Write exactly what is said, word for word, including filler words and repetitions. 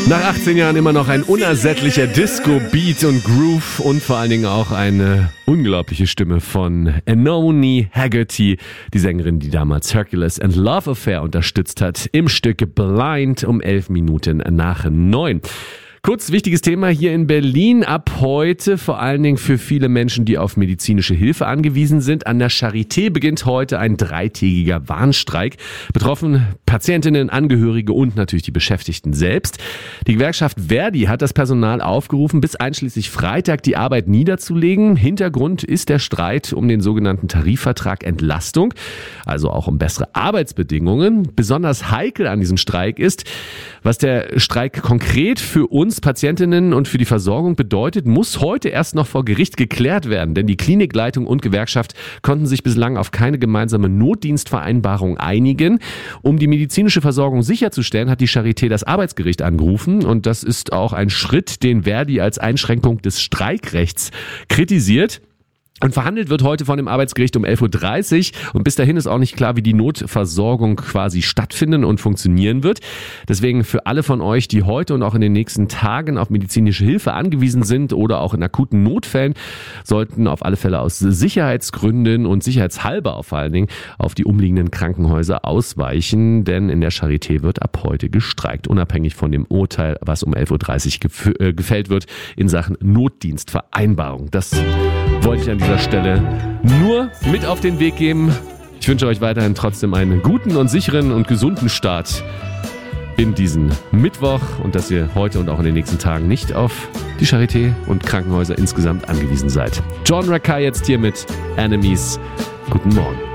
Nach achtzehn Jahren immer noch ein unersättlicher Disco-Beat und Groove und vor allen Dingen auch eine unglaubliche Stimme von Anoni Haggerty, die Sängerin, die damals Hercules and Love Affair unterstützt hat, im Stück Blind um elf Minuten nach neun. Kurz wichtiges Thema hier in Berlin ab heute, vor allen Dingen für viele Menschen, die auf medizinische Hilfe angewiesen sind. An der Charité beginnt heute ein dreitägiger Warnstreik. Betroffen Patientinnen, Angehörige und natürlich die Beschäftigten selbst. Die Gewerkschaft Verdi hat das Personal aufgerufen, bis einschließlich Freitag die Arbeit niederzulegen. Hintergrund ist der Streit um den sogenannten Tarifvertrag Entlastung, also auch um bessere Arbeitsbedingungen. Besonders heikel an diesem Streik ist, was der Streik konkret für uns Patientinnen und für die Versorgung bedeutet, muss heute erst noch vor Gericht geklärt werden, denn die Klinikleitung und Gewerkschaft konnten sich bislang auf keine gemeinsame Notdienstvereinbarung einigen. Um die medizinische Versorgung sicherzustellen, hat die Charité das Arbeitsgericht angerufen und das ist auch ein Schritt, den Verdi als Einschränkung des Streikrechts kritisiert. Und verhandelt wird heute von dem Arbeitsgericht um elf Uhr dreißig und bis dahin ist auch nicht klar, wie die Notversorgung quasi stattfinden und funktionieren wird. Deswegen für alle von euch, die heute und auch in den nächsten Tagen auf medizinische Hilfe angewiesen sind oder auch in akuten Notfällen, sollten auf alle Fälle aus Sicherheitsgründen und sicherheitshalber auf vor allen Dingen auf die umliegenden Krankenhäuser ausweichen, denn in der Charité wird ab heute gestreikt, unabhängig von dem Urteil, was um elf Uhr dreißig gef- äh, gefällt wird in Sachen Notdienstvereinbarung. Das wollte ich an dieser Stelle nur mit auf den Weg geben. Ich wünsche euch weiterhin trotzdem einen guten und sicheren und gesunden Start in diesen Mittwoch und dass ihr heute und auch in den nächsten Tagen nicht auf die Charité und Krankenhäuser insgesamt angewiesen seid. John Rakai jetzt hier mit Enemies. Guten Morgen.